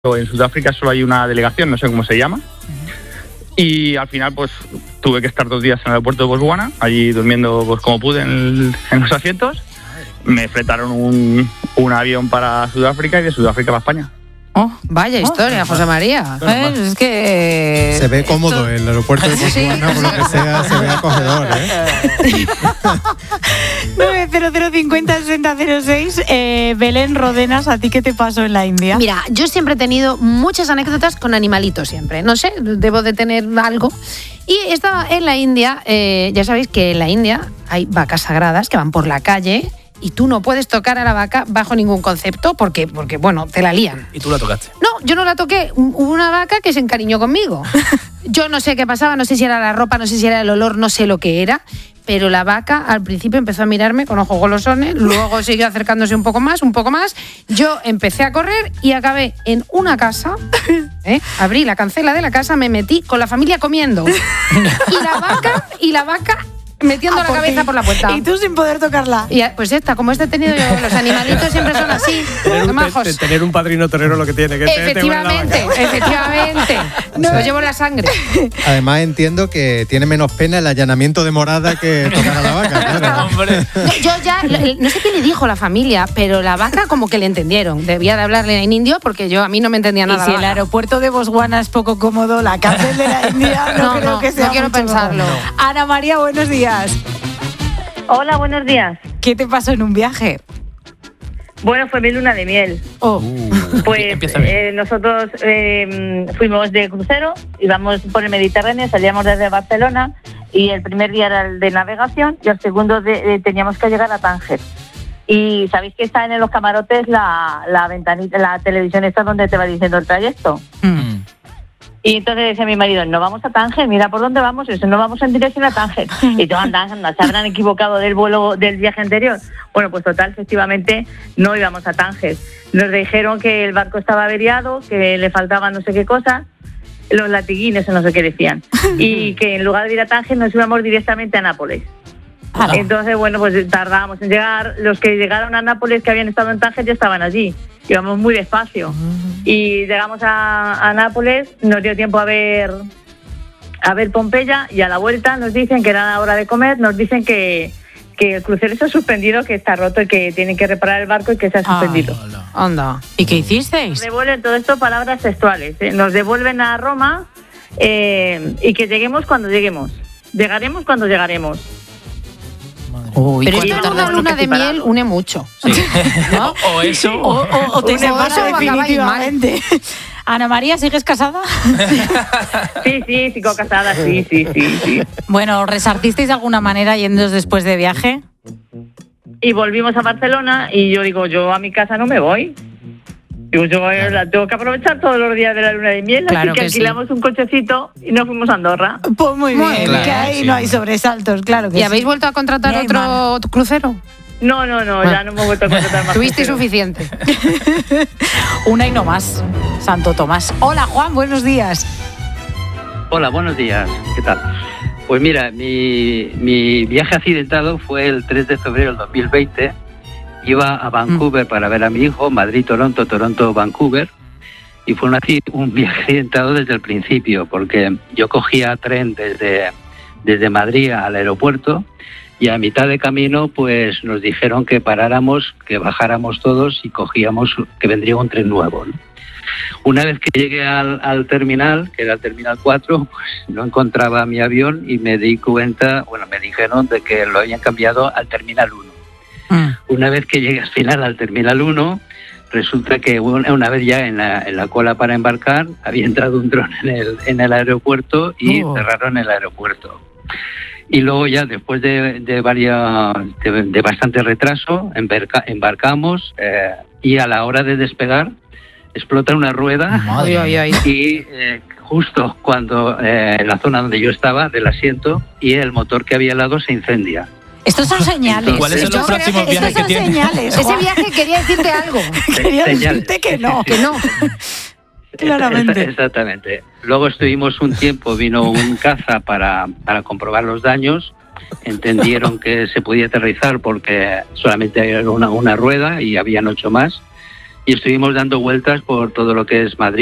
En Sudáfrica solo hay una delegación, no sé cómo se llama. Y al final pues tuve que estar 2 días en el aeropuerto de Botswana, allí durmiendo pues como pude en los asientos. Me fletaron un avión para Sudáfrica y de Sudáfrica para España. Oh, vaya historia, José María. Es que se ve cómodo el aeropuerto de Botswana, por lo que sea, se ve acogedor, 900506006. Belén Rodenas, ¿a ti qué te pasó en la India? Mira, yo siempre he tenido muchas anécdotas con animalitos siempre. No sé, debo de tener algo. Y estaba en la India, ya sabéis que en la India hay vacas sagradas que van por la calle. Y tú no puedes tocar a la vaca bajo ningún concepto porque bueno, te la lían. ¿Y tú la tocaste? No, yo no la toqué. Hubo una vaca que se encariñó conmigo. Yo no sé qué pasaba, no sé si era la ropa, no sé si era el olor, no sé lo que era. Pero la vaca al principio empezó a mirarme con ojos golosones, luego siguió acercándose un poco más. Yo empecé a correr y acabé en una casa. Abrí la cancela de la casa, me metí con la familia comiendo. Y la vaca metiendo la cabeza por la puerta. Y tú sin poder tocarla. Y pues como he tenido yo, los animalitos siempre son así. Tener un padrino torero lo que tiene que efectivamente. Lo llevo en la sangre. Además entiendo que tiene menos pena el allanamiento de morada que tocar a la vaca. Claro. Yo ya, no sé qué le dijo la familia, pero la vaca como que le entendieron. Debía de hablarle en indio porque a mí no me entendía nada. Y si el aeropuerto de Botswana es poco cómodo, la cárcel de la India no creo que sea. No quiero pensarlo. No. Ana María, buenos días. Hola, buenos días. ¿Qué te pasó en un viaje? Bueno, fue mi luna de miel. Pues nosotros fuimos de crucero, íbamos por el Mediterráneo, salíamos desde Barcelona y el primer día era el de navegación y el segundo teníamos que llegar a Tánger. Y sabéis que está en los camarotes la ventanita, la televisión esta donde te va diciendo el trayecto. Y entonces decía mi marido, no vamos a Tánger, mira por dónde vamos, eso no vamos en dirección a Tánger. Y tú anda, se habrán equivocado del vuelo del viaje anterior. Bueno, pues total, efectivamente no íbamos a Tánger. Nos dijeron que el barco estaba averiado, que le faltaban no sé qué cosas, los latiguines o no sé qué decían. Y que en lugar de ir a Tánger nos íbamos directamente a Nápoles. Entonces, bueno, pues tardábamos en llegar. Los que llegaron a Nápoles, que habían estado en Tánger, ya estaban allí. Íbamos muy despacio. Y llegamos a Nápoles, nos dio tiempo a ver Pompeya y a la vuelta nos dicen que era la hora de comer, nos dicen que el crucero se ha suspendido, que está roto y que tienen que reparar el barco y que se ha suspendido. Anda. ¿Y qué hicisteis? Nos devuelven todo esto, palabras textuales. Nos devuelven a Roma y que lleguemos cuando lleguemos. Llegaremos cuando llegaremos. Pero esto en una luna de miel une mucho. Sí. ¿No? O eso. O te separa definitivamente. Ana María, ¿sigues casada? Sí, sigo casada, sí. Bueno, ¿resarcisteis de alguna manera yéndoos después de viaje? Y volvimos a Barcelona y yo digo, yo a mi casa no me voy. Yo tengo que aprovechar todos los días de la luna de miel, claro, así que alquilamos un cochecito y nos fuimos a Andorra. Pues muy bien, claro, que ahí no hay sobresaltos, claro que ¿Y habéis vuelto a contratar otro crucero? No, ya no hemos vuelto a contratar más. Tuviste suficiente. Una y no más, Santo Tomás. Hola, Juan, buenos días. Hola, buenos días, ¿qué tal? Pues mira, mi viaje accidentado fue el 3 de febrero del 2020. Iba a Vancouver para ver a mi hijo, Madrid-Toronto, Toronto-Vancouver, y fue un viaje accidentado desde el principio, porque yo cogía tren desde Madrid al aeropuerto, y a mitad de camino pues nos dijeron que paráramos, que bajáramos todos y que vendría un tren nuevo, ¿no? Una vez que llegué al terminal, que era el terminal 4, pues no encontraba mi avión y me di cuenta, me dijeron de que lo habían cambiado al terminal 1. Una vez que llegué al final al terminal 1, resulta que una vez ya en la cola para embarcar, había entrado un dron en el aeropuerto y cerraron el aeropuerto. Y luego ya después de bastante retraso, embarcamos y a la hora de despegar explota una rueda y justo cuando en la zona donde yo estaba, del asiento, y el motor que había al lado se incendia. Estos son señales. ¿Cuáles son los próximos viajes que tienes? Señales. Ese viaje quería decirte algo. Quería decirte que no. Claramente. Exactamente. Luego estuvimos un tiempo, vino un caza para comprobar los daños. Entendieron que se podía aterrizar porque solamente había una rueda y habían 8 más. y estuvimos dando vueltas por todo lo que es Madrid.